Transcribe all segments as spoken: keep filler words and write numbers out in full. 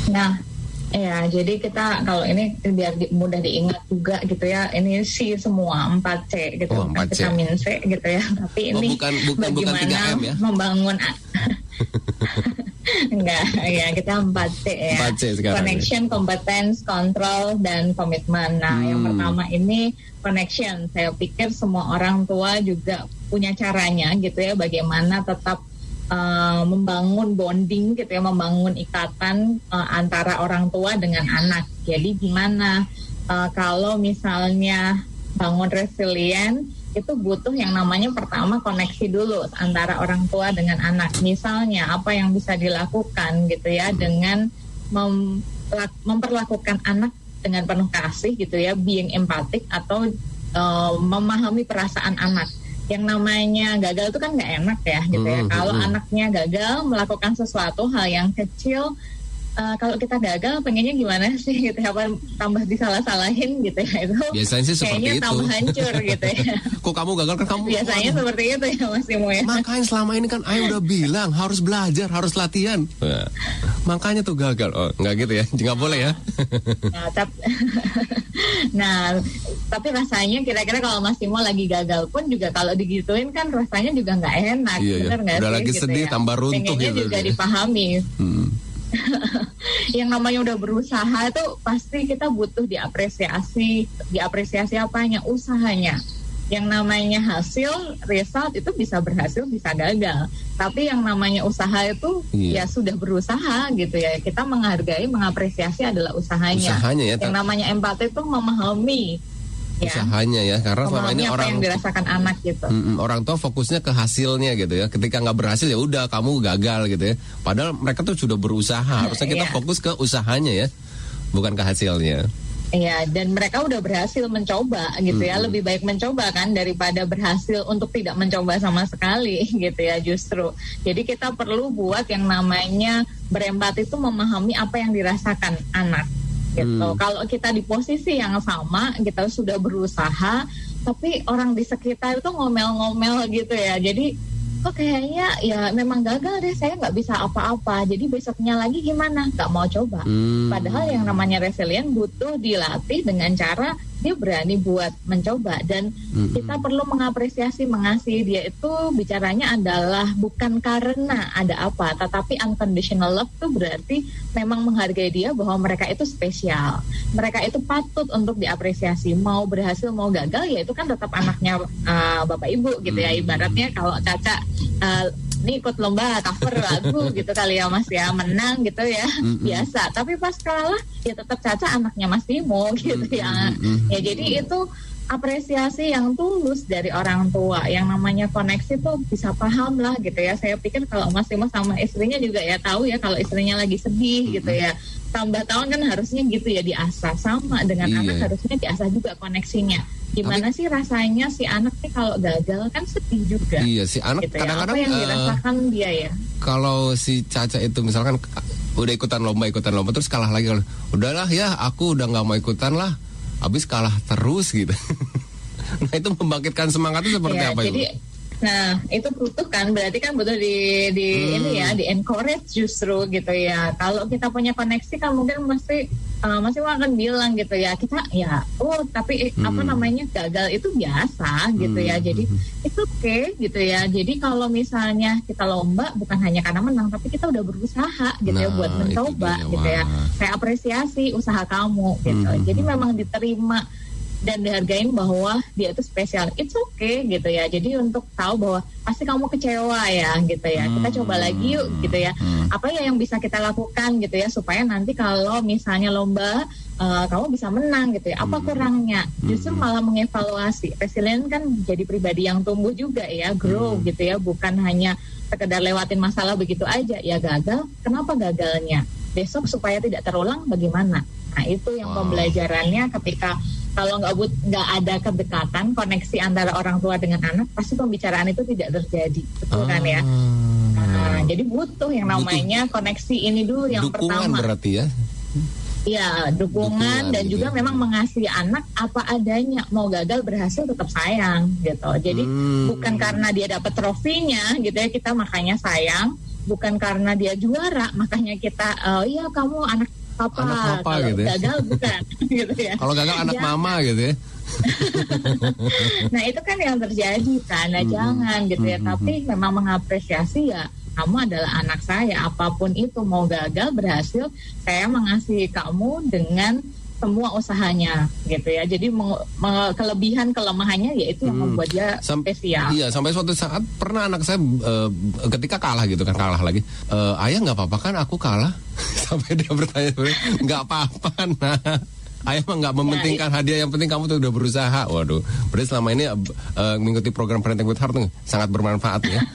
Nah, ya, jadi kita kalau ini biar di, mudah diingat juga gitu ya, ini C semua empat C gitu, oh, bukan vitamin C gitu ya. Tapi ini oh, bukan, bukan, bagaimana bukan tiga M ya? membangun enggak, ya kita empat C ya. empat C sekarang. Connection, ya. Competence, control, dan komitmen. Nah, hmm. yang pertama ini connection. Saya pikir semua orang tua juga punya caranya gitu ya, bagaimana tetap Uh, membangun bonding gitu ya, membangun ikatan uh, antara orang tua dengan anak. Jadi gimana uh, kalau misalnya bangun resilient itu butuh yang namanya pertama koneksi dulu antara orang tua dengan anak. Misalnya apa yang bisa dilakukan gitu ya dengan mem- memperlakukan anak dengan penuh kasih gitu ya, being empatik atau uh, memahami perasaan anak. Yang namanya gagal itu kan nggak enak ya gitu ya. Mm-hmm. Kalau anaknya gagal melakukan sesuatu hal yang kecil, uh, kalau kita gagal pengennya gimana sih gitu ya, apa tambah disalah-salahin gitu ya, itu biasanya sih seperti kayaknya itu. tambah hancur gitu ya. Kok kamu gagal kan kamu? Biasanya oh, seperti itu ya Mas Timo ya. Makanya selama ini kan Ayah udah bilang harus belajar, harus latihan. Nah, makanya tuh gagal. Oh nggak gitu ya, nggak boleh ya. Nah, tapi, nah, tapi rasanya kira-kira kalau Mas Timo lagi gagal pun juga kalau digituin kan rasanya juga nggak enak, iya, bener nggak iya. Udah sih? lagi gitu sedih, ya. tambah runtuh pengennya gitu. juga ya. Dipahami. Hmm. Yang namanya udah berusaha tuh pasti kita butuh diapresiasi, diapresiasi apanya? Usahanya. Yang namanya hasil, result itu bisa berhasil, bisa gagal. Tapi yang namanya usaha itu iya. ya sudah berusaha gitu ya. Kita menghargai, mengapresiasi adalah usahanya. Usahanya ya. Yang namanya empati itu memahami. Usahanya ya, karena selama ini apa orang yang dirasakan anak gitu. Mm, orang tua fokusnya ke hasilnya gitu ya. Ketika nggak berhasil ya udah kamu gagal gitu ya. Padahal mereka tuh sudah berusaha. Harusnya kita yeah. fokus ke usahanya ya, bukan ke hasilnya. Iya, dan mereka udah berhasil mencoba gitu ya. Hmm. Lebih baik mencoba kan daripada berhasil untuk tidak mencoba sama sekali gitu ya justru. Jadi kita perlu buat yang namanya berempati itu memahami apa yang dirasakan anak gitu. Hmm. Kalau kita di posisi yang sama, kita sudah berusaha, tapi orang di sekitar itu ngomel-ngomel gitu ya. Jadi kok kayaknya ya memang gagal deh, saya nggak bisa apa-apa, jadi besoknya lagi gimana, nggak mau coba. hmm. Padahal yang namanya resilient butuh dilatih dengan cara dia berani buat mencoba. Dan hmm. kita perlu mengapresiasi, mengasihi dia itu bicaranya adalah bukan karena ada apa, tetapi unconditional love itu berarti memang menghargai dia bahwa mereka itu spesial, mereka itu patut untuk diapresiasi. Mau berhasil mau gagal ya itu kan tetap anaknya uh, bapak ibu gitu ya. Ibaratnya kalau Caca Uh, ini ikut lomba cover lagu gitu kali ya Mas ya, menang gitu ya, mm-hmm. biasa. Tapi pas kalah ya tetap Caca anaknya Mas Timo gitu ya. Mm-hmm. Ya jadi itu apresiasi yang tulus dari orang tua. Yang namanya koneksi tuh bisa paham lah gitu ya. Saya pikir kalau Mas Timo sama istrinya juga ya tahu ya kalau istrinya lagi sedih mm-hmm. gitu ya. Tambah tahun kan harusnya gitu ya diasah, sama dengan iya. anak harusnya diasah juga koneksinya. Gimana Tapi, sih rasanya si anak nih kalau gagal kan sedih juga. Iya si anak gitu kadang-kadang ya. Apa yang uh, dirasakan dia ya. Kalau si Caca itu misalkan udah ikutan lomba ikutan lomba terus kalah lagi, kalau udahlah ya aku udah nggak mau ikutan lah, habis kalah terus gitu. Nah itu membangkitkan semangatnya seperti ya, apa jadi, itu? Nah itu butuh kan, berarti kan butuh di, di hmm. ini ya, di encourage justru gitu ya. Kalau kita punya koneksi kan mungkin mesti uh, masih akan bilang gitu ya, kita ya oh tapi hmm. apa namanya gagal itu biasa gitu hmm. ya. Jadi itu oke okay, gitu ya. Jadi kalau misalnya kita lomba bukan hanya karena menang, tapi kita udah berusaha gitu nah, ya buat mencoba dia, gitu wah. ya. Saya apresiasi usaha kamu gitu. Hmm. Jadi memang diterima dan dihargain bahwa dia itu spesial. It's okay gitu ya. Jadi untuk tahu bahwa pasti kamu kecewa ya gitu ya. Kita coba lagi yuk gitu ya. Apa ya yang bisa kita lakukan gitu ya supaya nanti kalau misalnya lomba uh, kamu bisa menang gitu ya. Apa kurangnya? Justru malah mengevaluasi. Resilient kan jadi pribadi yang tumbuh juga ya, grow gitu ya. Bukan hanya sekedar lewatin masalah begitu aja. Ya gagal, kenapa gagalnya? Besok supaya tidak terulang bagaimana? Nah itu yang wow. pembelajarannya ketika kalau nggak but nggak ada kedekatan, koneksi antara orang tua dengan anak, pasti pembicaraan itu tidak terjadi, betul ah, kan ya? Nah, jadi butuh yang namanya butuh koneksi ini dulu yang dukungan pertama. Dukungan berarti ya? Iya, dukungan, dukungan dan gitu juga ya. Memang mengasihi anak apa adanya, mau gagal berhasil tetap sayang gitu. Jadi hmm. bukan karena dia dapat trofinya gitu ya kita makanya sayang. bukan karena dia juara makanya kita oh iya kamu anak papa, anak papa kalau gitu ya. gagal bukan gitu ya. Kalau gagal anak jangan. Mama gitu ya. Nah itu kan yang terjadi kan, nah mm-hmm. jangan gitu ya. Mm-hmm. Tapi memang mengapresiasi ya, kamu adalah anak saya, apapun itu mau gagal berhasil, saya mengasihi kamu dengan semua usahanya gitu ya. Jadi meng- meng- kelebihan kelemahannya yaitu yang hmm. membuat dia Sam- spesial. Iya, sampai suatu saat pernah anak saya uh, ketika kalah gitu kan, kalah lagi. Uh, ayah nggak apa-apa kan aku kalah? Sampai dia bertanya, nggak apa-apa nah. Ayah mah nggak mementingkan ya, hadiah, yang penting kamu tuh udah berusaha. Waduh, berarti selama ini uh, mengikuti program Parenting with Heart tuh sangat bermanfaat ya.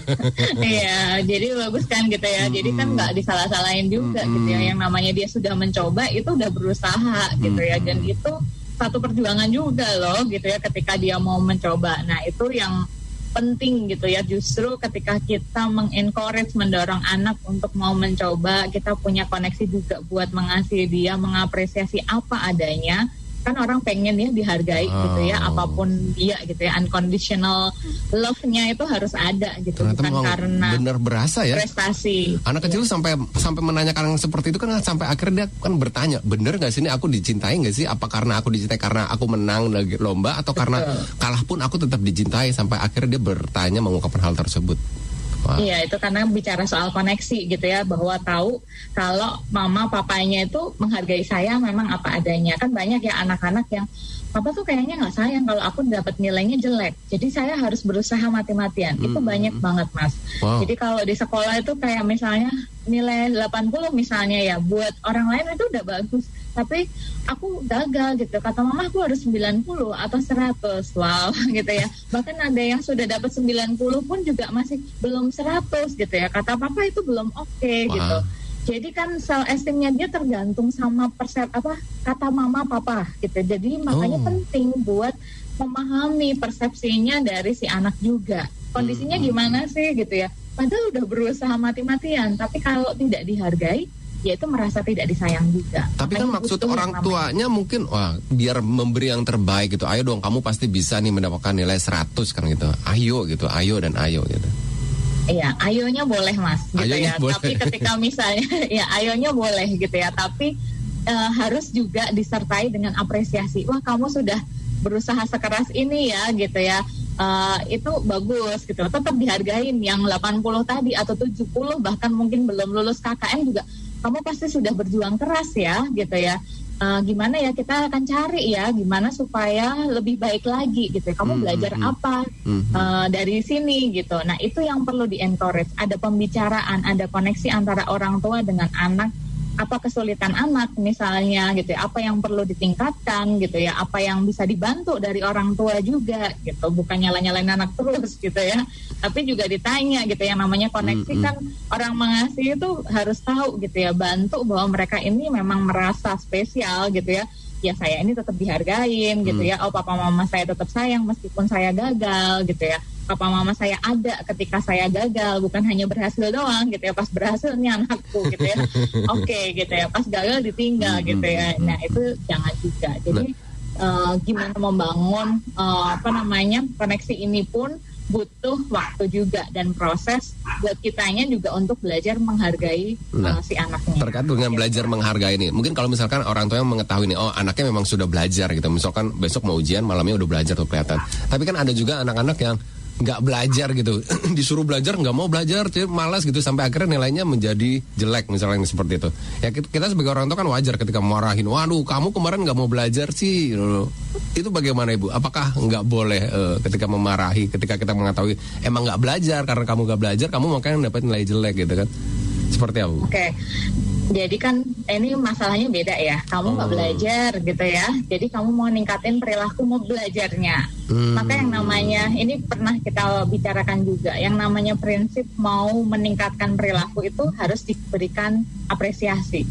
Iya, jadi bagus kan gitu ya. Mm-hmm. Jadi kan nggak disalah-salahin juga mm-hmm. gitu ya. Yang namanya dia sudah mencoba itu udah berusaha gitu mm-hmm. ya. Dan itu satu perjuangan juga loh gitu ya ketika dia mau mencoba. Nah itu yang penting gitu ya, justru ketika kita mengencourage, mendorong anak untuk mau mencoba, kita punya koneksi juga buat mengasihi dia, mengapresiasi apa adanya. Kan orang pengen ya dihargai oh. gitu ya, apapun dia gitu ya, unconditional love-nya itu harus ada gitu. Ternyata bukan karena benar berasa ya prestasi. Anak kecil ya. sampai sampai menanyakan seperti itu kan, sampai akhirnya dia kan bertanya, bener nggak sih ini aku dicintai nggak sih? Apa karena aku dicintai karena aku menang lagi lomba, atau Betul. karena kalah pun aku tetap dicintai? Sampai akhirnya dia bertanya mengungkapkan hal tersebut. Wah. Iya, itu karena bicara soal koneksi gitu ya, bahwa tahu kalau mama papanya itu menghargai saya memang apa adanya. Kan banyak ya anak-anak yang papa tuh kayaknya nggak sayang kalau aku dapat nilainya jelek, jadi saya harus berusaha mati-matian. Hmm. Itu banyak banget mas. Wow. Jadi kalau di sekolah itu kayak misalnya nilai delapan puluh misalnya ya, buat orang lain itu udah bagus, tapi aku gagal gitu, kata mama aku harus sembilan puluh atau seratus. Wow gitu ya. Bahkan ada yang sudah dapat sembilan puluh pun juga masih belum seratus gitu ya, kata papa itu belum oke okay, wow. gitu. Jadi kan self esteemnya dia tergantung sama persep apa kata mama papa gitu. Jadi makanya oh. penting buat memahami persepsinya dari si anak juga. Kondisinya hmm. gimana sih gitu ya. Padahal udah berusaha mati-matian, tapi kalau tidak dihargai, ya itu merasa tidak disayang juga. Tapi makanya kan maksud orang tuanya mungkin wah biar memberi yang terbaik gitu. Ayo dong kamu pasti bisa nih mendapatkan nilai seratus kan gitu. Ayo gitu, ayo dan ayo gitu. Iya, ayonya boleh mas, gitu ayonya ya. Boleh. Tapi ketika misalnya, ya ayonya boleh gitu ya. Tapi uh, harus juga disertai dengan apresiasi. Wah, kamu sudah berusaha sekeras ini ya, gitu ya. Uh, itu bagus gitu. Tetap dihargain yang delapan puluh tadi atau tujuh puluh bahkan mungkin belum lulus K K M juga. Kamu pasti sudah berjuang keras ya, gitu ya. Uh, gimana ya kita akan cari ya gimana supaya lebih baik lagi gitu. Kamu hmm, belajar hmm, apa hmm, uh, dari sini gitu. Nah itu yang perlu di encourage. Ada pembicaraan, ada koneksi antara orang tua dengan anak. Apa kesulitan anak misalnya gitu ya, apa yang perlu ditingkatkan gitu ya, apa yang bisa dibantu dari orang tua juga gitu, bukan nyala-nyalain anak terus gitu ya, tapi juga ditanya gitu. Yang namanya koneksi mm-hmm. kan orang mengasihi itu harus tahu gitu ya, bantu bahwa mereka ini memang merasa spesial gitu ya. Ya saya ini tetap dihargain gitu ya. Oh papa mama saya tetap sayang meskipun saya gagal gitu ya. Papa mama saya ada ketika saya gagal, bukan hanya berhasil doang gitu ya. Pas berhasil nih anakku gitu ya. Oke okay, gitu ya. Pas gagal ditinggal gitu ya. Nah itu jangan juga. Jadi uh, gimana membangun uh, apa namanya koneksi ini pun butuh waktu juga dan proses buat kitanya juga untuk belajar menghargai nah, uh, si anaknya. Terkait dengan belajar menghargai ini, mungkin kalau misalkan orang tua yang mengetahui nih, oh anaknya memang sudah belajar gitu, misalkan besok mau ujian malamnya udah belajar tuh kelihatan. Tapi kan ada juga anak-anak yang nggak belajar gitu, disuruh belajar nggak mau belajar, jadi malas gitu sampai akhirnya nilainya menjadi jelek misalnya seperti itu. Ya kita sebagai orang tua kan wajar ketika marahin, waduh kamu kemarin nggak mau belajar sih. Itu bagaimana ibu? Apakah nggak boleh uh, ketika memarahi, ketika kita mengetahui emang nggak belajar karena kamu nggak belajar, kamu makanya dapat nilai jelek gitu kan? Seperti apa? Oke. Okay. Jadi kan ini masalahnya beda ya. Kamu nggak oh. belajar gitu ya. Jadi kamu mau ningkatin perilaku mau belajarnya. Hmm. Maka yang namanya ini pernah kita bicarakan juga. Yang namanya prinsip mau meningkatkan perilaku itu harus diberikan apresiasi.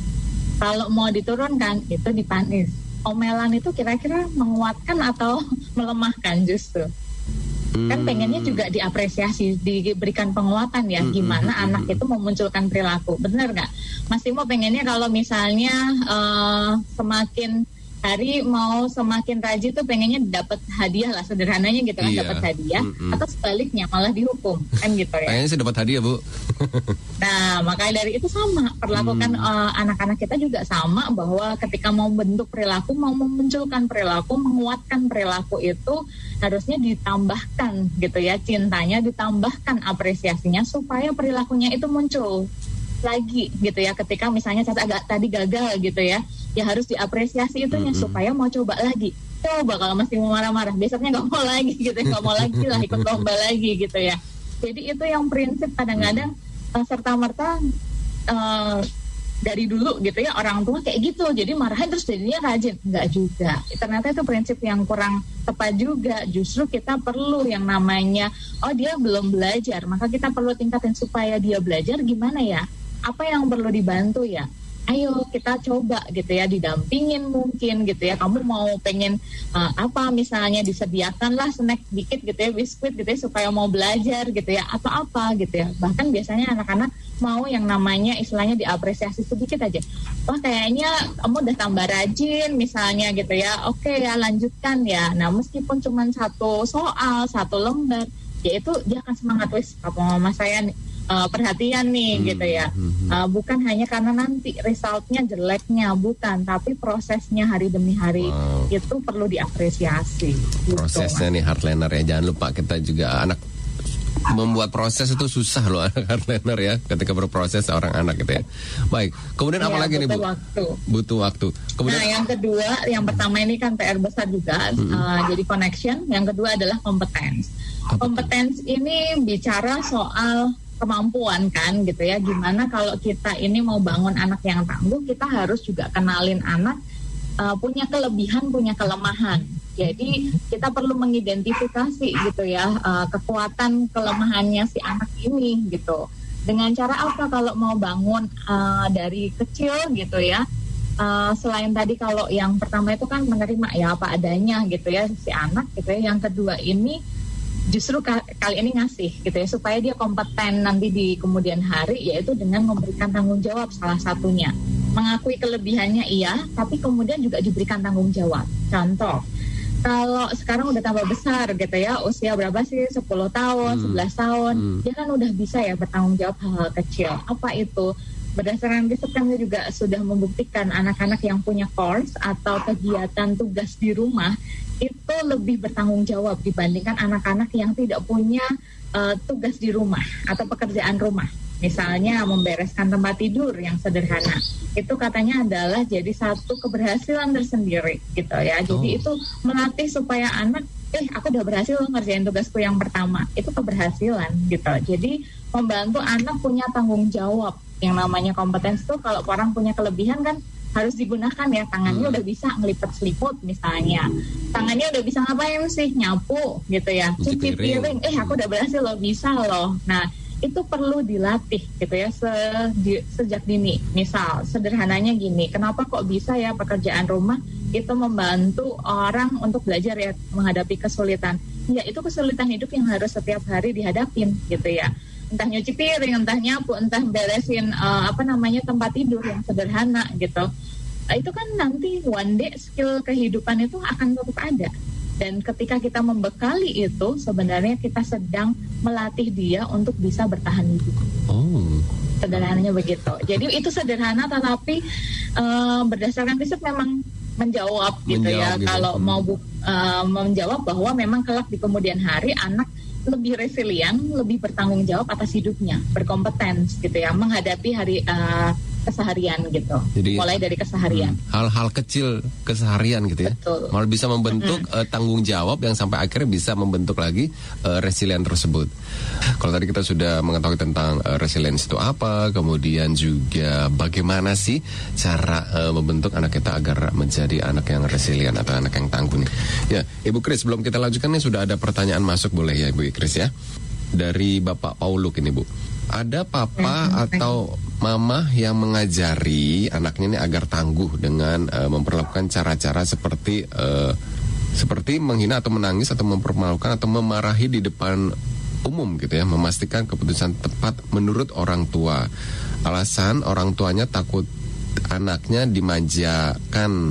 Kalau mau diturunkan itu dipanis. Omelan itu kira-kira menguatkan atau melemahkan justru. Kan pengennya juga diapresiasi, diberikan penguatan ya, gimana hmm, anak itu memunculkan perilaku, benar nggak? Mas Timo pengennya kalau misalnya uh, semakin hari mau semakin rajin tuh pengennya dapat hadiah lah, sederhananya gitu kan, Iya. dapat hadiah, Mm-mm. atau sebaliknya malah dihukum kan gitu ya. Kayaknya sih dapat hadiah, Bu. Nah, makanya dari itu sama, perlakukan Hmm. uh, anak-anak kita juga sama, bahwa ketika mau bentuk perilaku, mau memunculkan perilaku, menguatkan perilaku itu harusnya ditambahkan gitu ya, cintanya ditambahkan apresiasinya supaya perilakunya itu muncul lagi gitu ya. Ketika misalnya Caca agak tadi gagal gitu ya, ya harus diapresiasi itunya Mm-mm. supaya mau coba lagi. Coba kalau masih mau marah-marah, besoknya nggak mau lagi gitu, nggak mau lagi lah ikut lomba lagi gitu ya. Jadi itu yang prinsip kadang-kadang uh, serta-merta uh, dari dulu gitu ya, orang tua kayak gitu, jadi marahin terus jadinya rajin. Enggak juga, ternyata itu prinsip yang kurang tepat juga. Justru kita perlu yang namanya, oh dia belum belajar, maka kita perlu tingkatin supaya dia belajar. Gimana ya, apa yang perlu dibantu ya, ayo kita coba gitu ya, didampingin mungkin gitu ya. Kamu mau pengen uh, apa misalnya, disediakanlah snack dikit gitu ya, biskuit gitu ya, supaya mau belajar gitu ya, atau apa gitu ya. Bahkan biasanya anak-anak mau yang namanya istilahnya diapresiasi sedikit aja. Wah kayaknya kamu udah tambah rajin misalnya gitu ya, oke ya lanjutkan ya. Nah meskipun cuma satu soal, satu lembar, ya itu dia akan semangat, wis papa mama saya nih Uh, perhatian nih Hmm, gitu ya. hmm, hmm. Uh, bukan hanya karena nanti resultnya jeleknya, bukan, tapi prosesnya hari demi hari. Wow. Itu perlu diapresiasi gitu, Prosesnya Mas. nih hardliner ya, jangan lupa kita juga anak membuat proses itu susah loh anak hardliner ya, ketika berproses seorang anak gitu ya. Baik, kemudian Ya, apa lagi nih Bu? butuh waktu. Butuh waktu. Kemudian Nah yang kedua, yang pertama ini kan P R besar juga, uh, jadi connection. Yang kedua adalah competence. Apa tuh? Competence ini bicara soal kemampuan kan gitu ya. Gimana kalau kita ini mau bangun anak yang tangguh, kita harus juga kenalin anak uh, punya kelebihan, punya kelemahan. Jadi kita perlu mengidentifikasi gitu ya, uh, kekuatan kelemahannya si anak ini gitu. Dengan cara apa kalau mau bangun uh, dari kecil gitu ya. Uh, selain tadi kalau yang pertama itu kan menerima ya apa adanya gitu ya si anak gitu ya. Yang kedua ini justru kali ini ngasih gitu ya, supaya dia kompeten nanti di kemudian hari, yaitu dengan memberikan tanggung jawab. Salah satunya mengakui kelebihannya iya, tapi kemudian juga diberikan tanggung jawab. Contoh, kalau sekarang udah tambah besar gitu ya, usia berapa sih, sepuluh tahun, Hmm. sebelas tahun, Hmm. dia kan udah bisa ya bertanggung jawab hal-hal kecil. Apa itu? Berdasarkan riset kami juga sudah membuktikan anak-anak yang punya course atau kegiatan tugas di rumah itu lebih bertanggung jawab dibandingkan anak-anak yang tidak punya uh, tugas di rumah atau pekerjaan rumah. Misalnya membereskan tempat tidur yang sederhana. Itu katanya adalah jadi satu keberhasilan tersendiri gitu ya. Jadi Oh. itu melatih supaya anak, eh aku udah berhasil ngerjain tugasku yang pertama. Itu keberhasilan gitu. Jadi membantu anak punya tanggung jawab. Yang namanya kompetensi tuh kalau orang punya kelebihan kan harus digunakan ya. Tangannya Hmm. udah bisa ngelipet seliput misalnya. Tangannya udah bisa ngapain sih? Nyapu gitu ya. Cuci Cuci piring. piring. Eh aku udah berhasil loh, bisa loh. Nah itu perlu dilatih gitu ya se- di- sejak dini. Misal sederhananya gini, kenapa kok bisa ya pekerjaan rumah itu membantu orang untuk belajar ya menghadapi kesulitan. Ya itu kesulitan hidup yang harus setiap hari dihadapin gitu ya. Entah nyuci piring, entah nyapu, entah beresin uh, apa namanya tempat tidur yang sederhana gitu. Nah, itu kan nanti one day skill kehidupan itu akan tetap ada. Dan ketika kita membekali itu, sebenarnya kita sedang melatih dia untuk bisa bertahan hidup. Oh. Sederhananya begitu. Jadi itu sederhana, tetapi uh, berdasarkan riset memang menjawab gitu Menjawab ya. gitu. Kalau Hmm. mau bu- uh, menjawab bahwa memang kelak di kemudian hari anak lebih resilient, lebih bertanggung jawab atas hidupnya, berkompetens gitu ya, menghadapi hari uh, keseharian gitu. Jadi, mulai dari keseharian. Hmm, hal-hal kecil keseharian gitu ya. Betul. Malah bisa membentuk eh, tanggung jawab yang sampai akhirnya bisa membentuk lagi eh, resilient tersebut. Kalau tadi kita sudah mengetahui tentang eh, resilience itu apa, kemudian juga bagaimana sih cara eh, membentuk anak kita agar menjadi anak yang resilient atau anak yang tangguh nih. Ya, Ibu Kris, sebelum kita lanjutkan nih sudah ada pertanyaan masuk, boleh ya Ibu Kris ya. Dari Bapak Pauluk ini Bu. Ada papa atau mama yang mengajari anaknya ini agar tangguh dengan uh, memperlakukan cara-cara seperti uh, seperti menghina atau menangis atau mempermalukan atau memarahi di depan umum gitu ya, memastikan keputusan tepat menurut orang tua. Alasan orang tuanya takut anaknya dimanjakan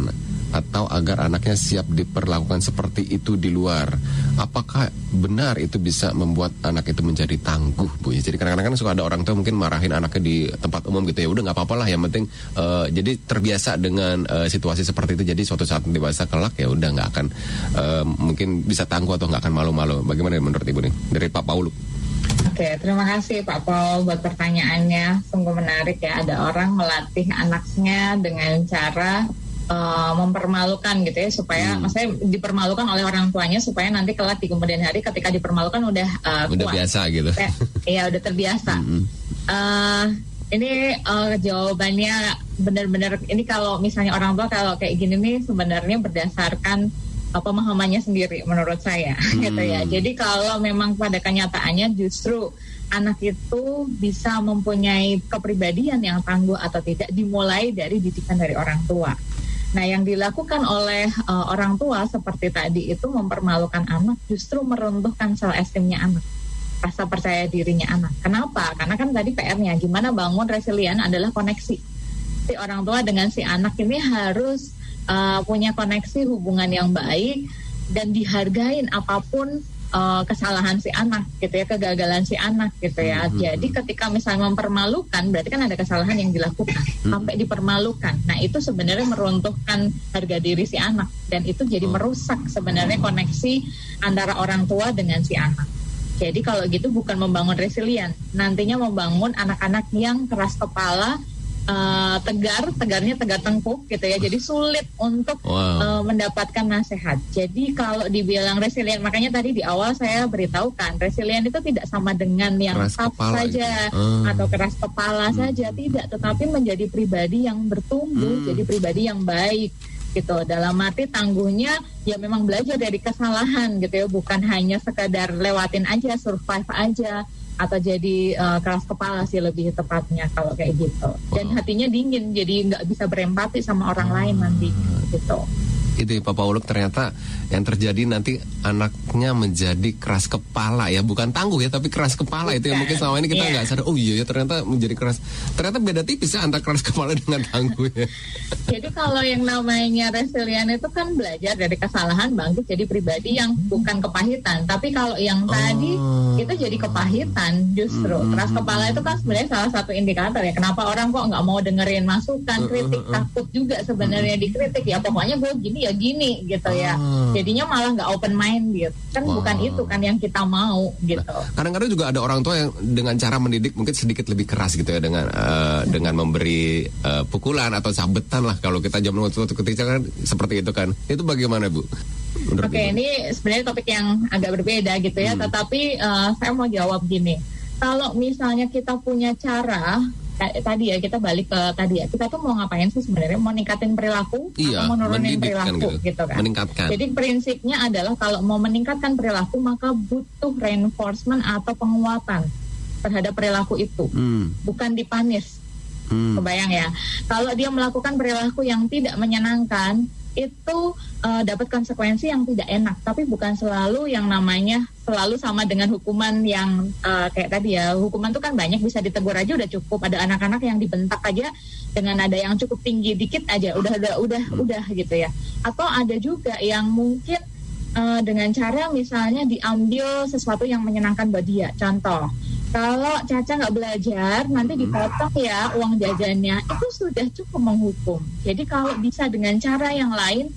atau agar anaknya siap diperlakukan seperti itu di luar. Apakah benar itu bisa membuat anak itu menjadi tangguh, Bu? Jadi kadang-kadang kan suka ada orang tua mungkin marahin anaknya di tempat umum gitu ya. Udah nggak apa-apa lah, yang penting uh, jadi terbiasa dengan uh, situasi seperti itu. Jadi suatu saat dewasa kelak ya udah nggak akan uh, mungkin bisa tangguh atau nggak akan malu-malu. Bagaimana menurut Ibu nih dari Pak Paulu? Oke, terima kasih Pak Paul buat pertanyaannya. Sungguh menarik ya, ada orang melatih anaknya dengan cara Uh, mempermalukan gitu ya, supaya hmm. maksudnya dipermalukan oleh orang tuanya supaya nanti kelak di kemudian hari ketika dipermalukan udah uh, udah kuat. Biasa gitu. Iya, udah terbiasa. Hmm. Uh, ini uh, jawabannya benar-benar ini kalau misalnya orang tua kalau kayak gini nih sebenarnya berdasarkan uh, pemahamannya sendiri menurut saya hmm. gitu ya. Jadi kalau memang pada kenyataannya justru anak itu bisa mempunyai kepribadian yang tangguh atau tidak dimulai dari didikan dari orang tua. Nah, yang dilakukan oleh uh, orang tua seperti tadi itu mempermalukan anak, justru meruntuhkan self-esteemnya anak, rasa percaya dirinya anak. Kenapa? Karena kan tadi P R-nya gimana bangun resilient adalah koneksi. Si orang tua dengan si anak ini harus uh, punya koneksi hubungan yang baik dan dihargain apapun Uh, kesalahan si anak gitu ya, kegagalan si anak gitu ya. Mm-hmm. Jadi ketika misalnya mempermalukan berarti kan ada kesalahan yang dilakukan mm-hmm. sampai dipermalukan. Nah, itu sebenarnya meruntuhkan harga diri si anak dan itu jadi merusak sebenarnya koneksi antara orang tua dengan si anak. Jadi kalau gitu bukan membangun resilient, nantinya membangun anak-anak yang keras kepala, Uh, tegar, tegarnya tegar tengkuk gitu ya. Jadi sulit untuk wow. uh, mendapatkan nasihat. Jadi kalau dibilang resilient, makanya tadi di awal saya beritahukan resilient itu tidak sama dengan yang tough saja uh. atau keras kepala hmm. saja, tidak. Tetapi menjadi pribadi yang bertumbuh, hmm. jadi pribadi yang baik gitu. Dalam arti tangguhnya ya memang belajar dari kesalahan gitu ya, bukan hanya sekadar lewatin aja, survive aja, atau jadi uh, keras kepala sih lebih tepatnya kalau kayak gitu. Dan hatinya dingin, jadi nggak bisa berempati sama orang lain nanti gitu. Itu ya, Pak Pauluk, ternyata yang terjadi nanti anaknya menjadi keras kepala ya, bukan tangguh ya, tapi keras kepala. Bukan. Itu yang mungkin selama ini kita nggak yeah. sadar. Oh iya ya, ternyata menjadi keras. Ternyata beda tipis ya antara keras kepala dengan tangguh ya. Jadi kalau yang namanya resilient itu kan belajar dari kesalahan, bangkit jadi pribadi yang bukan kepahitan. Tapi kalau yang tadi oh. itu jadi kepahitan justru. Mm-hmm. Keras kepala itu kan sebenarnya salah satu indikator ya. Kenapa orang kok nggak mau dengerin masukan, kritik, uh-uh. takut juga sebenarnya dikritik. Ya pokoknya gue gini ya gini gitu ya. Ah. Jadinya malah nggak open mind gitu. Kan wow. bukan itu kan yang kita mau gitu. Nah, kadang-kadang juga ada orang tua yang dengan cara mendidik mungkin sedikit lebih keras gitu ya, dengan uh, dengan memberi uh, pukulan atau sabetan lah kalau kita zaman waktu kecil kan seperti itu kan. Itu bagaimana, Bu? Oke, okay, ini sebenarnya topik yang agak berbeda gitu ya, hmm. tetapi uh, saya mau jawab gini. Kalau misalnya kita punya cara tadi ya, kita balik ke tadi ya, kita tuh mau ngapain sih sebenarnya? Mau ningkatin perilaku iya, atau mau nurunin perilaku gitu, gitu kan? Meningkatkan. Jadi prinsipnya adalah kalau mau meningkatkan perilaku maka butuh reinforcement atau penguatan terhadap perilaku itu, hmm. bukan dipanis. Hmm. Kebayang ya? Kalau dia melakukan perilaku yang tidak menyenangkan, itu uh, dapat konsekuensi yang tidak enak, tapi bukan selalu yang namanya selalu sama dengan hukuman yang uh, kayak tadi ya. Hukuman tuh kan banyak, bisa ditegur aja udah cukup. Ada anak-anak yang dibentak aja dengan ada yang cukup tinggi dikit aja udah udah udah udah gitu ya. Atau ada juga yang mungkin uh, dengan cara misalnya diambil sesuatu yang menyenangkan buat dia. Contoh, kalau Caca nggak belajar, nanti dipotong ya uang jajannya, itu sudah cukup menghukum. Jadi kalau bisa dengan cara yang lain,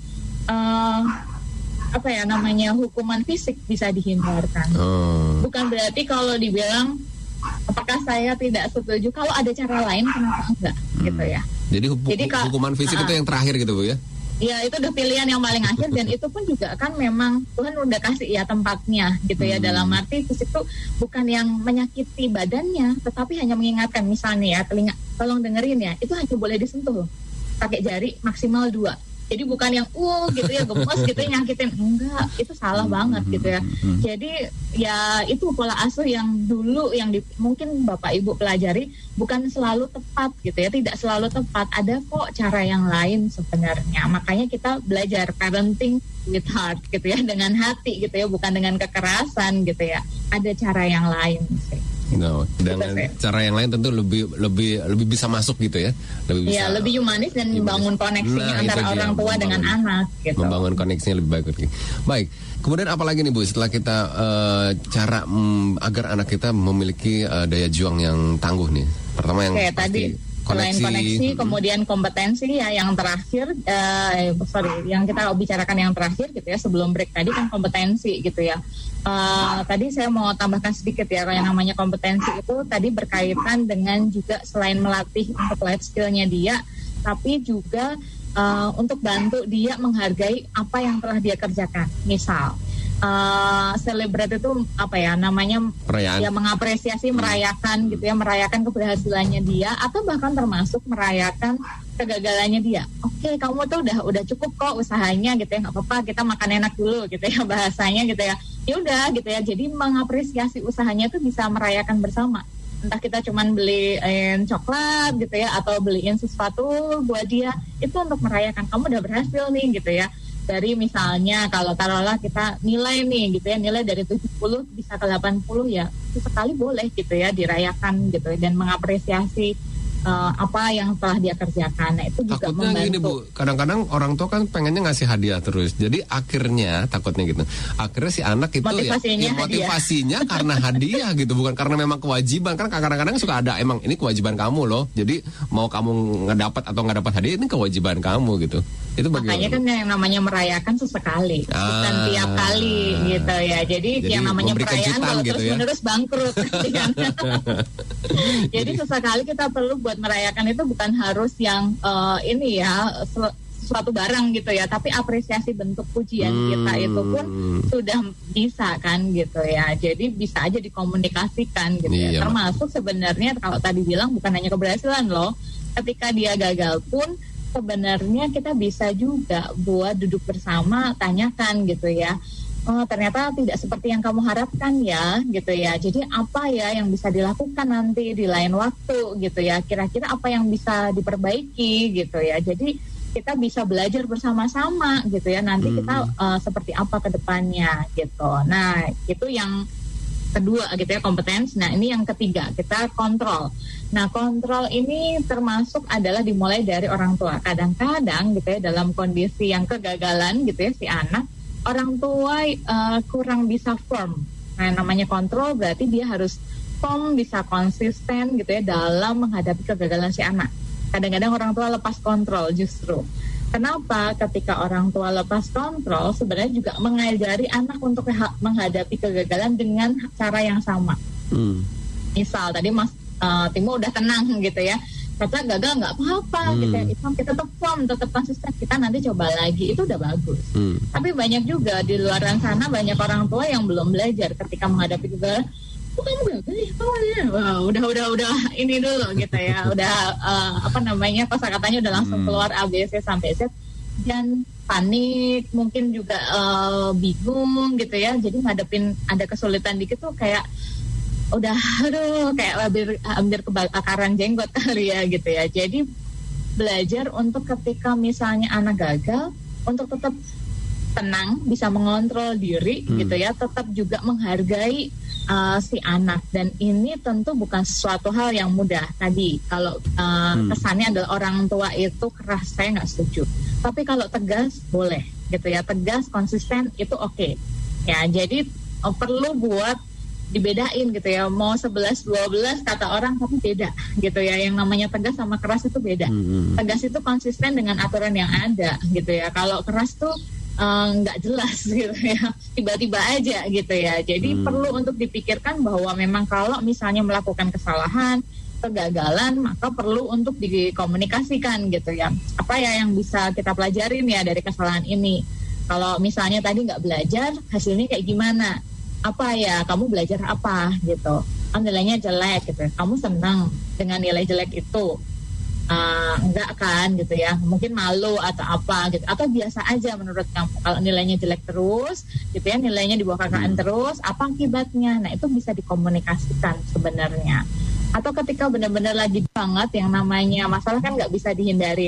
uh, apa ya namanya, hukuman fisik bisa dihindarkan. Oh. Bukan berarti kalau dibilang, apakah saya tidak setuju, kalau ada cara lain kenapa enggak, hmm. gitu ya. Jadi, hu- Jadi hukuman fisik uh, itu yang terakhir gitu, Bu ya? Ya, itu udah pilihan yang paling akhir, dan itu pun juga kan memang Tuhan udah kasih ya tempatnya gitu ya. Hmm. Dalam arti fisik itu bukan yang menyakiti badannya, tetapi hanya mengingatkan. Misalnya ya, telinga, tolong dengerin ya, itu hanya boleh disentuh pakai jari maksimal dua. Jadi bukan yang uh gitu ya, gemes gitu ya, nyakitin, enggak, itu salah banget gitu ya. Jadi ya itu pola asuh yang dulu yang di, mungkin Bapak Ibu pelajari bukan selalu tepat gitu ya, tidak selalu tepat. Ada kok cara yang lain sebenarnya. Makanya kita belajar parenting with heart gitu ya, dengan hati gitu ya, bukan dengan kekerasan gitu ya. Ada cara yang lain sih. No, dengan Gitu, cara yang lain tentu lebih lebih lebih bisa masuk gitu ya, lebih bisa. Iya, lebih humanis dan membangun koneksinya Nah, antara itu dia, orang tua membangun- dengan anak gitu. Membangun koneksinya lebih baik. Baik, kemudian apa lagi nih Bu? Setelah kita eh, cara mm, agar anak kita memiliki eh, daya juang yang tangguh nih. Pertama yang Oke, pasti tadi selain koneksi, Mm-mm. kemudian kompetensi ya yang terakhir, eh, sorry, yang kita bicarakan yang terakhir gitu ya sebelum break tadi kan kompetensi gitu ya. Eh, tadi saya mau tambahkan sedikit ya, kalau yang namanya kompetensi itu tadi berkaitan dengan juga selain melatih untuk life skillnya dia, tapi juga eh, untuk bantu dia menghargai apa yang telah dia kerjakan. Misal, uh, celebrate itu apa ya namanya, Perayaan. ya mengapresiasi, merayakan gitu ya, merayakan keberhasilannya dia, atau bahkan termasuk merayakan kegagalannya dia. Oke, kamu tuh udah udah cukup kok usahanya gitu ya, nggak apa-apa kita makan enak dulu gitu ya bahasanya gitu ya. Ya udah gitu ya. Jadi mengapresiasi usahanya tuh bisa merayakan bersama. Entah kita cuman beliin coklat gitu ya, atau beliin sesuatu buat dia, itu untuk merayakan kamu udah berhasil nih gitu ya. Dari misalnya kalau taruhlah kita nilai nih gitu ya, nilai dari tujuh puluh bisa ke delapan puluh ya, sesekali boleh gitu ya dirayakan gitu ya, dan mengapresiasi uh, apa yang telah dia kerjakan. Nah, itu juga Takutnya membantu. gini Bu, kadang-kadang orang tua kan pengennya ngasih hadiah terus. Jadi akhirnya takutnya gitu. Akhirnya si anak itu Motivasinya ya, ya motivasinya karena hadiah gitu, bukan karena memang kewajiban. Kan kadang-kadang suka ada emang ini kewajiban kamu loh. Jadi mau kamu ngedapat atau nggak dapat hadiah ini kewajiban kamu gitu. Itu bagaimana? Makanya kan yang namanya merayakan sesekali, Ah. bukan tiap kali gitu ya. Jadi, Jadi yang namanya memberi perayaan kejutan kalau gitu terus ya. menerus bangkrut. kan? Jadi sesekali kita perlu buat merayakan itu bukan harus yang eh, ini ya su- suatu barang gitu ya, tapi apresiasi bentuk pujian Hmm. kita itu pun sudah bisa kan gitu ya. Jadi bisa aja dikomunikasikan gitu Iya, ya. Termasuk sebenarnya kalau tadi bilang bukan hanya keberhasilan loh. Ketika dia gagal pun sebenarnya kita bisa juga buat duduk bersama, tanyakan gitu ya. Oh, ternyata tidak seperti yang kamu harapkan ya, gitu ya. Jadi apa ya yang bisa dilakukan nanti di lain waktu, gitu ya. Kira-kira apa yang bisa diperbaiki, gitu ya. Jadi kita bisa belajar bersama-sama, gitu ya. Nanti kita uh, seperti apa ke depannya, gitu. Nah, itu yang kedua gitu ya, kompetensi. Nah, ini yang ketiga, kita kontrol. Nah, kontrol ini termasuk adalah dimulai dari orang tua. Kadang-kadang gitu ya, dalam kondisi yang kegagalan gitu ya si anak, orang tua uh, kurang bisa firm. Nah, namanya kontrol berarti dia harus firm, bisa konsisten gitu ya dalam menghadapi kegagalan si anak. Kadang-kadang orang tua lepas kontrol justru. Kenapa? Ketika orang tua lepas kontrol, sebenarnya juga mengajari anak untuk menghadapi kegagalan dengan cara yang sama. Hmm. Misal tadi Mas uh, Timo udah tenang gitu ya, kata gagal nggak apa-apa, hmm. gitu ya, kita tetap firm, tetap konsisten, kita nanti coba lagi, itu udah bagus. Hmm. Tapi banyak juga di luar sana banyak orang tua yang belum belajar ketika menghadapi kegagalan. Oh, kamu gagal ya? Oh, ya. Wow, udah udah udah ini dulu gitu ya, udah uh, apa namanya kosakatanya udah langsung keluar A B C sampai Z, dan panik, mungkin juga uh, bingung gitu ya. Jadi ngadepin ada kesulitan dikit tuh kayak udah aduh kayak hampir hampir kebakaran jenggot kali ya gitu ya. Jadi belajar untuk ketika misalnya anak gagal untuk tetap tenang, bisa mengontrol diri hmm. gitu ya, tetap juga menghargai uh, si anak. Dan ini tentu bukan sesuatu hal yang mudah. Tadi kalau uh, hmm. kesannya adalah orang tua itu keras, saya nggak setuju. Tapi kalau tegas boleh gitu ya, tegas konsisten itu oke okay. Ya, jadi uh, perlu buat dibedain gitu ya, mau sebelas dua belas kata orang tapi beda gitu ya, yang namanya tegas sama keras itu beda. hmm. Tegas itu konsisten dengan aturan yang ada gitu ya, kalau keras tuh nggak uh, jelas gitu ya, tiba-tiba aja gitu ya. Jadi hmm. perlu untuk dipikirkan bahwa memang kalau misalnya melakukan kesalahan, kegagalan, maka perlu untuk dikomunikasikan gitu ya. Apa ya yang bisa kita pelajarin ya dari kesalahan ini? Kalau misalnya tadi nggak belajar, hasilnya kayak gimana? Apa ya, kamu belajar apa gitu? Kan nilainya jelek gitu ya. Kamu senang dengan nilai jelek itu? Uh, enggak kan gitu ya, mungkin malu atau apa gitu, atau biasa aja menurut kamu kalau nilainya jelek terus gitu ya, nilainya di bawah kakak hmm. terus, apa akibatnya? Nah, itu bisa dikomunikasikan sebenarnya. Atau ketika benar-benar lagi banget yang namanya masalah kan nggak bisa dihindarin,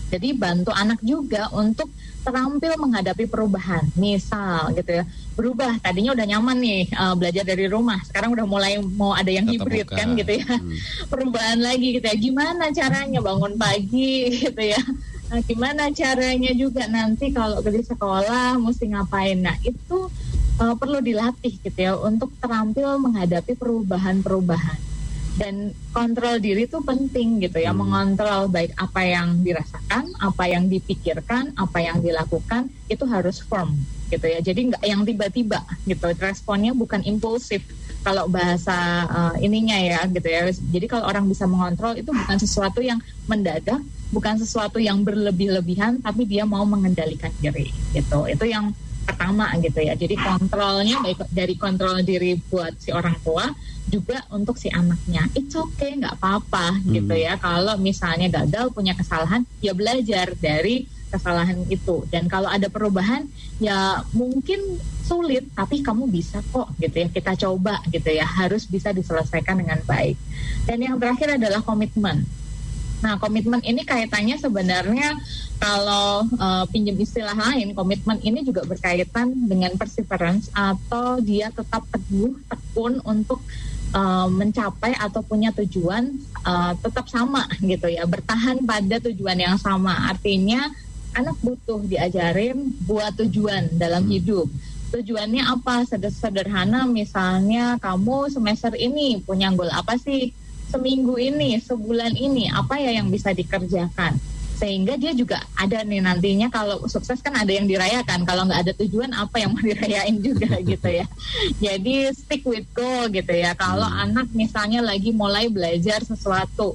Jadi bantu anak juga untuk terampil menghadapi perubahan. Misal gitu ya, berubah, tadinya udah nyaman nih uh, belajar dari rumah, sekarang udah mulai mau ada yang Tatap hibrid muka. kan gitu ya. Hmm. Perubahan lagi gitu ya, gimana caranya bangun pagi gitu ya. Nah, gimana caranya juga nanti kalau di sekolah mesti ngapain. Nah itu uh, perlu dilatih gitu ya untuk terampil menghadapi perubahan-perubahan. Dan kontrol diri itu penting gitu ya, hmm. mengontrol baik apa yang dirasakan, apa yang dipikirkan, apa yang dilakukan, itu harus firm gitu ya. Jadi nggak yang tiba-tiba gitu, responnya bukan impulsif kalau bahasa uh, ininya ya gitu ya. Jadi kalau orang bisa mengontrol itu bukan sesuatu yang mendadak, bukan sesuatu yang berlebih-lebihan, tapi dia mau mengendalikan diri gitu. Itu yang pertama gitu ya. Jadi kontrolnya baik dari kontrol diri buat si orang tua juga untuk si anaknya. It's okay, nggak apa-apa hmm. gitu ya. Kalau misalnya gagal punya kesalahan, ya belajar dari kesalahan itu. Dan kalau ada perubahan, ya mungkin sulit, tapi kamu bisa kok gitu ya. Kita coba gitu ya. Harus bisa diselesaikan dengan baik. Dan yang terakhir adalah komitmen. Nah, komitmen ini kaitannya sebenarnya kalau uh, pinjam istilah lain, komitmen ini juga berkaitan dengan perseverance atau dia tetap teguh, tekun untuk uh, mencapai atau punya tujuan uh, tetap sama gitu ya, bertahan pada tujuan yang sama. Artinya anak butuh diajarin buat tujuan dalam hidup. Tujuannya apa? Sederhana, misalnya kamu semester ini punya goal apa sih? Seminggu ini, sebulan ini, apa ya yang bisa dikerjakan? Sehingga dia juga ada nih nantinya kalau sukses kan ada yang dirayakan. Kalau nggak ada tujuan, apa yang mau dirayain juga gitu ya. Jadi stick with goal gitu ya. Kalau hmm. anak misalnya lagi mulai belajar sesuatu,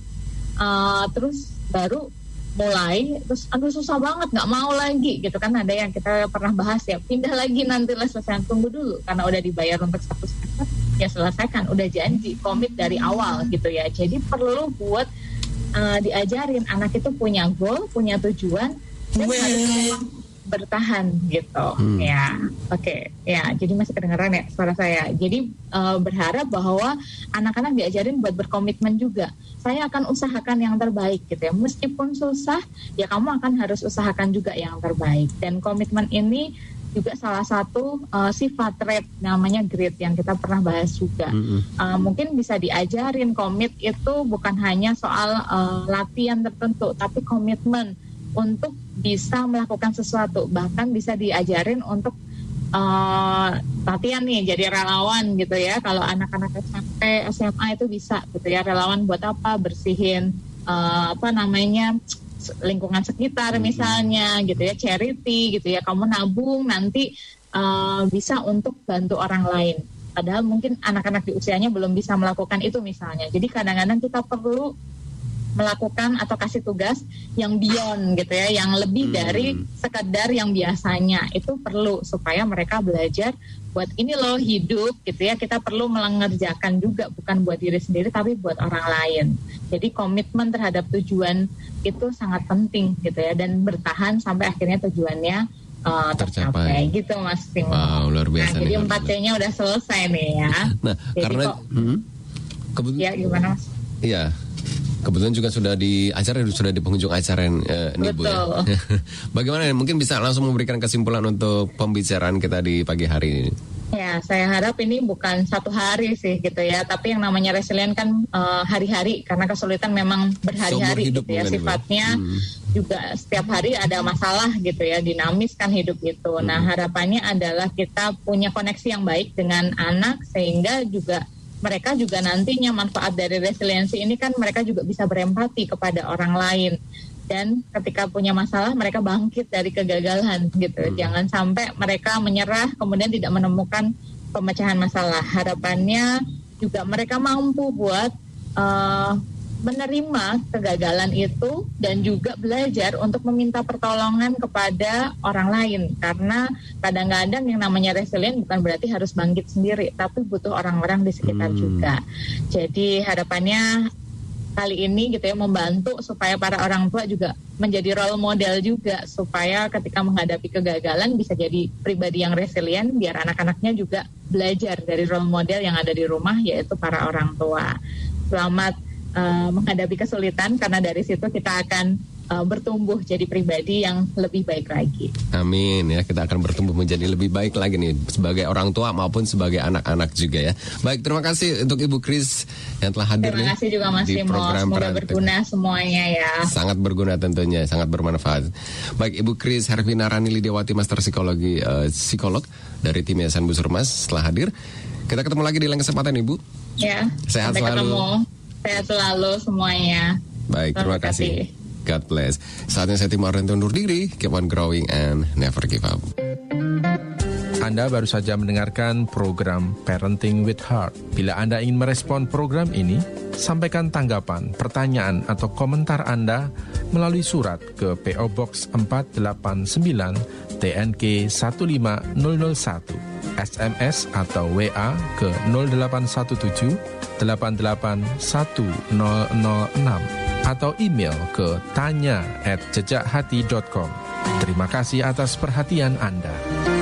uh, terus baru mulai, terus aduh susah banget, nggak mau lagi gitu kan. Ada yang kita pernah bahas ya, pindah lagi nanti lah, selesai, tunggu dulu. Karena udah dibayar untuk satu semester, ya selesaikan, udah janji, komit dari awal gitu ya. Jadi perlu buat uh, diajarin anak itu punya goal, punya tujuan, dan well. harus bertahan gitu hmm. ya. Oke okay. ya, jadi masih kedengeran ya suara saya. Jadi uh, berharap bahwa anak-anak diajarin buat berkomitmen juga. Saya akan usahakan yang terbaik gitu ya. Meskipun susah, ya kamu akan harus usahakan juga yang terbaik. Dan komitmen ini juga salah satu uh, sifat trait namanya grit yang kita pernah bahas juga. Mm-hmm. Uh, mungkin bisa diajarin komit itu bukan hanya soal uh, latihan tertentu, tapi komitmen untuk bisa melakukan sesuatu. Bahkan bisa diajarin untuk uh, latihan nih jadi relawan gitu ya. Kalau anak-anak S M P, S M A itu bisa gitu ya, relawan buat apa? Bersihin uh, apa namanya lingkungan sekitar misalnya gitu ya, charity gitu ya, kamu nabung nanti uh, bisa untuk bantu orang lain, padahal mungkin anak-anak di usianya belum bisa melakukan itu misalnya. Jadi kadang-kadang kita perlu melakukan atau kasih tugas yang beyond gitu ya, yang lebih dari sekedar yang biasanya. Itu perlu supaya mereka belajar buat ini loh hidup gitu ya, kita perlu mengerjakan juga bukan buat diri sendiri tapi buat orang lain. Jadi komitmen terhadap tujuan itu sangat penting gitu ya, dan bertahan sampai akhirnya tujuannya uh, tercapai. tercapai gitu Mas Timo. Wow, luar biasa. Nah, jadi empat C-nya udah selesai nih ya. Nah, jadi karena kok, hmm, kebut- ya gimana Mas? Iya. Kebetulan juga sudah di acara, sudah di penghujung acara eh, ini Bu ya. Bagaimana mungkin bisa langsung memberikan kesimpulan untuk pembicaraan kita di pagi hari ini? Ya, saya harap ini bukan satu hari sih gitu ya, tapi yang namanya resilient kan uh, hari-hari, karena kesulitan memang berhari-hari gitu ya, sifatnya hmm. juga setiap hari ada masalah gitu ya, dinamis kan hidup itu. Hmm. Nah, harapannya adalah kita punya koneksi yang baik dengan anak sehingga juga mereka juga nantinya manfaat dari resiliensi ini kan mereka juga bisa berempati kepada orang lain. Dan ketika punya masalah mereka bangkit dari kegagalan gitu. Hmm. Jangan sampai mereka menyerah kemudian tidak menemukan pemecahan masalah. Harapannya juga mereka mampu buat uh, menerima kegagalan itu dan juga belajar untuk meminta pertolongan kepada orang lain. Karena kadang-kadang yang namanya resilient bukan berarti harus bangkit sendiri, tapi butuh orang-orang di sekitar hmm. juga. Jadi harapannya kali ini gitu ya, membantu supaya para orang tua juga menjadi role model juga, supaya ketika menghadapi kegagalan bisa jadi pribadi yang resilient, biar anak-anaknya juga belajar dari role model yang ada di rumah, yaitu para orang tua. Selamat Uh, menghadapi kesulitan, karena dari situ kita akan uh, bertumbuh jadi pribadi yang lebih baik lagi. Amin ya, kita akan bertumbuh menjadi lebih baik lagi nih sebagai orang tua maupun sebagai anak-anak juga ya. Baik, terima kasih untuk Ibu Kris yang telah hadir. Terima kasih juga Mas di Timo, semoga berguna semuanya ya. Sangat berguna tentunya, sangat bermanfaat. Baik, Ibu Kris Hervina Rani Lidiawati, Master Psikologi uh, Psikolog dari tim Yayasan Busurmas telah hadir. Kita ketemu lagi di lain kesempatan Ibu. Ya, sehat sampai selalu. Ketemu. Sehat selalu semuanya. Baik, terima kasih. God bless. Saatnya saya Timo Arden undur diri. Keep on growing and never give up. Anda baru saja mendengarkan program Parenting with Heart. Bila Anda ingin merespon program ini, sampaikan tanggapan, pertanyaan, atau komentar Anda melalui surat ke P O Box empat delapan sembilan T N K satu lima nol nol satu, S M S atau W A ke nol delapan satu tujuh delapan delapan satu nol nol enam atau email ke tanya at jejakhati dot com. Terima kasih atas perhatian Anda.